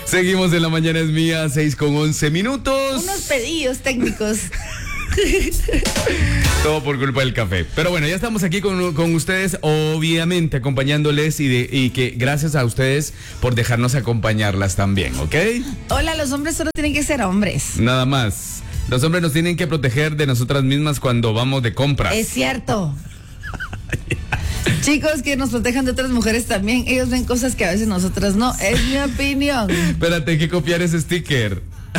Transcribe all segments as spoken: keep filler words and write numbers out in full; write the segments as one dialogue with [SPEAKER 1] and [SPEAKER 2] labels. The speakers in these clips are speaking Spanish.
[SPEAKER 1] Seguimos en La Mañana es Mía, seis con once minutos.
[SPEAKER 2] Unos pedillos técnicos.
[SPEAKER 1] Todo por culpa del café. Pero bueno, ya estamos aquí con, con ustedes, obviamente acompañándoles y, de, y que gracias a ustedes por dejarnos acompañarlas también, ¿ok?
[SPEAKER 2] Hola, los hombres solo tienen que ser hombres.
[SPEAKER 1] Nada más. Los hombres nos tienen que proteger de nosotras mismas cuando vamos de compras.
[SPEAKER 2] Es cierto. Chicos, que nos protejan de otras mujeres también. Ellos ven cosas que a veces nosotras no. Es mi opinión.
[SPEAKER 1] Espérate, hay que copiar ese sticker.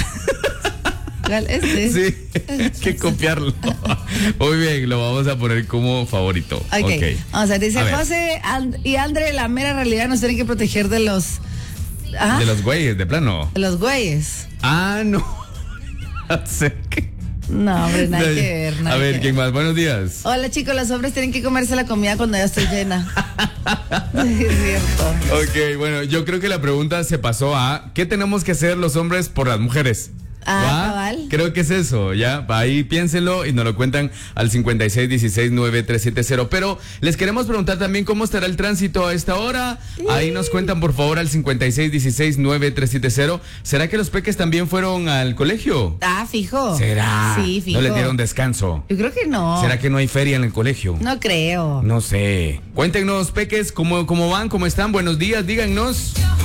[SPEAKER 2] Este.
[SPEAKER 1] Sí, hay que copiarlo. Muy bien, lo vamos a poner como favorito.
[SPEAKER 2] Ok. okay. Vamos a ver, dice
[SPEAKER 1] a
[SPEAKER 2] José And- y André, la mera realidad nos tienen que proteger de los... ¿Ah?
[SPEAKER 1] De los güeyes, de plano.
[SPEAKER 2] De los güeyes.
[SPEAKER 1] Ah, no.
[SPEAKER 2] No, hombre, nada que ver. Nada
[SPEAKER 1] a ver,
[SPEAKER 2] que
[SPEAKER 1] ¿quién
[SPEAKER 2] ver.
[SPEAKER 1] más? Buenos días.
[SPEAKER 2] Hola, chicos, los hombres tienen que comerse la comida cuando ya estoy llena. Es cierto.
[SPEAKER 1] Ok, bueno, yo creo que la pregunta se pasó a ¿qué tenemos que hacer los hombres por las mujeres?
[SPEAKER 2] Ah, cabal.
[SPEAKER 1] Creo que es eso, ya. Ahí piénsenlo y nos lo cuentan al cincuenta y seis dieciséis nueve tres siete cero. Pero les queremos preguntar también cómo estará el tránsito a esta hora. Ahí nos cuentan, por favor, al cincuenta y seis dieciséis nueve tres siete cero. ¿Será que los peques también fueron al colegio?
[SPEAKER 2] Ah, fijo.
[SPEAKER 1] ¿Será?
[SPEAKER 2] Sí, fijo.
[SPEAKER 1] ¿No les dieron descanso?
[SPEAKER 2] Yo creo que no.
[SPEAKER 1] ¿Será que no hay feria en el colegio?
[SPEAKER 2] No creo.
[SPEAKER 1] No sé. Cuéntenos, peques, cómo, cómo van, cómo están. Buenos días, díganos.